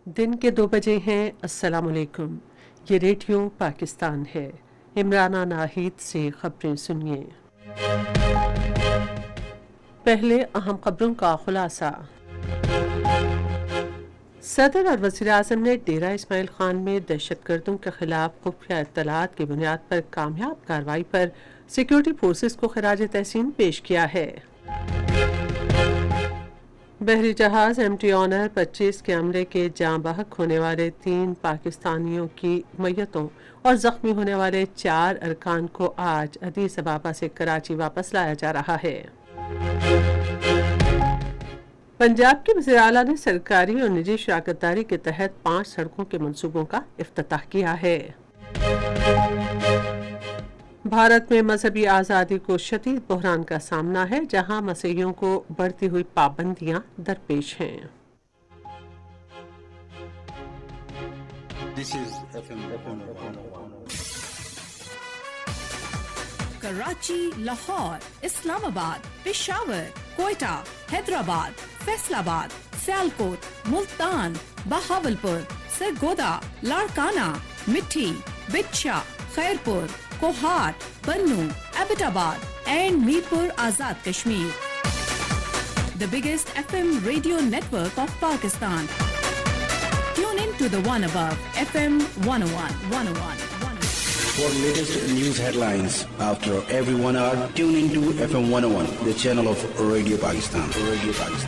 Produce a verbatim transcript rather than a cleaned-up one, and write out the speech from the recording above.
دن کے دو بجے ہیں۔ السلام علیکم، یہ ریڈیو پاکستان ہے۔ عمرانہ ناہید سے خبریں سنیے۔ پہلے اہم خبروں کا خلاصہ۔ صدر اور وزیر اعظم نے ڈیرہ اسماعیل خان میں دہشت گردوں کے خلاف خفیہ اطلاعات کی بنیاد پر کامیاب کارروائی پر سیکیورٹی فورسز کو خراج تحسین پیش کیا ہے۔ بحری جہاز ایم ٹی آنر پچیس کے حملے کے جاں بحق ہونے والے تین پاکستانیوں کی میتوں اور زخمی ہونے والے چار ارکان کو آج ادیس ابابا سے کراچی واپس لایا جا رہا ہے۔ پنجاب کے وزیر اعلیٰ نے سرکاری اور نجی شراکت داری کے تحت پانچ سڑکوں کے منصوبوں کا افتتاح کیا ہے۔ بھارت میں مذہبی آزادی کو شدید بحران کا سامنا ہے، جہاں مسیحیوں کو بڑھتی ہوئی پابندیاں درپیش ہیں۔ کراچی، لاہور، اسلام آباد، پشاور، کوئٹہ، حیدرآباد، فیصل آباد، سیالکوٹ، ملتان، بہاولپور، سرگودا، لاڑکانہ، مٹھی، بچھا، خیرپور، کوہاٹ، بنو، ایبٹ آباد and Mirpur Azad Kashmir. The biggest F M radio network of Pakistan. Tune in to the one above F M one oh one, one oh one, one oh one. For latest news headlines after every one hour, tune into F M one oh one, the channel of Radio Pakistan. Radio Pakistan.